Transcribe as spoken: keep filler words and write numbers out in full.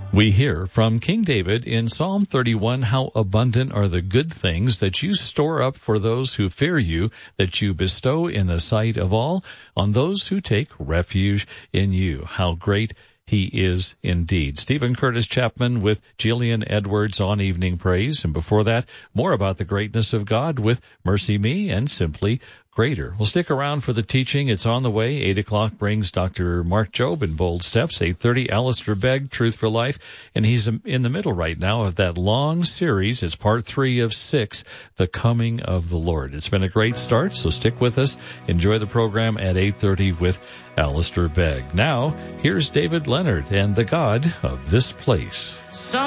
We hear from King David in Psalm thirty-one, how abundant are the good things that you store up for those who fear you, that you bestow in the sight of all, on those who take refuge in you. How great He is indeed. Stephen Curtis Chapman with Jillian Edwards on Evening Praise. And before that, more about the greatness of God with Mercy Me and Simply Greater. Well, stick around for the teaching. It's on the way. Eight o'clock brings Doctor Mark Jobe in Bold Steps. Eight thirty, Alistair Begg, Truth for Life. And he's in the middle right now of that long series. It's part three of six, The Coming of the Lord. It's been a great start, so stick with us. Enjoy the program at eight thirty with Alistair Begg. Now, here's David Leonard and the God of This Place.